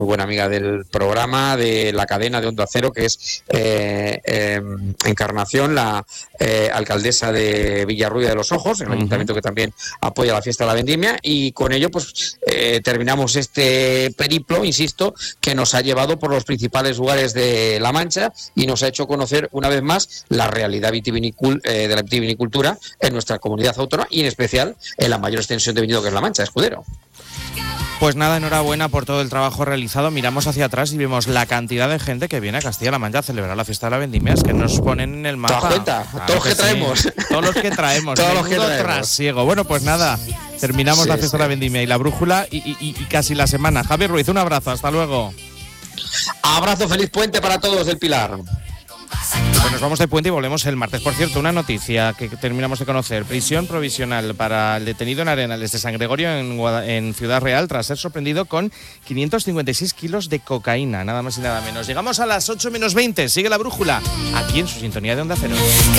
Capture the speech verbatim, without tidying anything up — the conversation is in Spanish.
muy buena amiga del programa, de la cadena de Onda Cero, que es eh, eh, Encarnación, la eh, alcaldesa de Villarrubia de los Ojos, el uh-huh. ayuntamiento que también apoya la fiesta de la vendimia, y con ello pues eh, terminamos este periplo, insisto, que nos ha llevado por los principales lugares de La Mancha y nos ha hecho conocer una vez más la realidad vitivinicul- eh, de la vitivinicultura en nuestra comunidad autónoma y en especial en la mayor extensión de viñedo que es La Mancha, Escudero. Pues nada, enhorabuena por todo el trabajo realizado. Miramos hacia atrás y vemos la cantidad de gente que viene a Castilla-La Mancha a celebrar la fiesta de la vendimia. Es que nos ponen en el mapa. ¿Te das cuenta? Claro todos los que, que traemos. Sí. Todos los que traemos. Todos los que traemos. Trasiego. Bueno, pues nada, terminamos sí, la fiesta sí. de la vendimia y la brújula y, y, y casi la semana. Javier Ruiz, un abrazo. Hasta luego. Abrazo, feliz puente para todos del Pilar. Pues nos vamos de puente y volvemos el martes. Por cierto, una noticia que terminamos de conocer. Prisión provisional para el detenido en Arenales de San Gregorio en, Guada- en Ciudad Real tras ser sorprendido con quinientos cincuenta y seis kilos de cocaína, nada más y nada menos. Llegamos a las ocho menos veinte. Sigue la brújula aquí en su sintonía de Onda Cero.